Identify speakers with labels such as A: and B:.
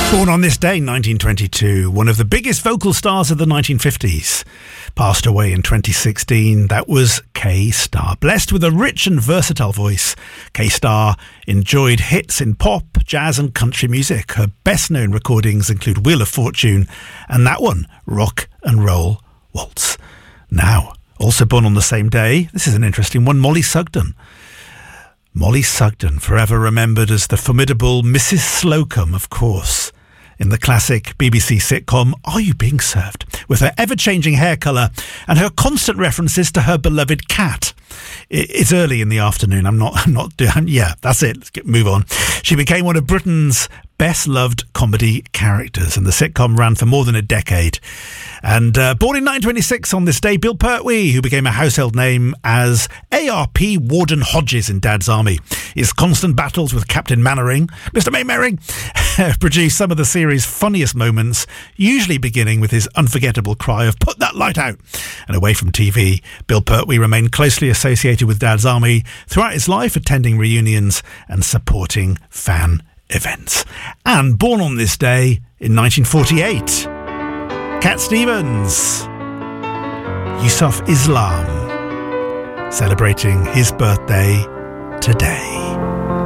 A: Born on this day, 1922, one of the biggest vocal stars of the 1950s. Passed away in 2016, that was Kay Starr. Blessed with a rich and versatile voice, Kay Starr enjoyed hits in pop, jazz and country music. Her best-known recordings include Wheel of Fortune and that one, Rock and Roll Waltz. Now, also born on the same day, this is an interesting one, Molly Sugden. Molly Sugden, forever remembered as the formidable Mrs. Slocum, of course, in the classic BBC sitcom Are You Being Served? With her ever-changing hair colour and her constant references to her beloved cat. It's early in the afternoon. Yeah, that's it. Let's move on. She became one of Britain's best-loved comedy characters, and the sitcom ran for more than a decade. And born in 1926 on this day, Bill Pertwee, who became a household name as ARP Warden Hodges in Dad's Army. His constant battles with Captain Mannering, Mr. Mainwaring, produced some of the series' funniest moments, usually beginning with his unforgettable cry of "Put that light out!" And away from TV, Bill Pertwee remained closely associated with Dad's Army throughout his life, attending reunions and supporting fan events. And born on this day in 1948, Cat Stevens, Yusuf Islam, celebrating his birthday today.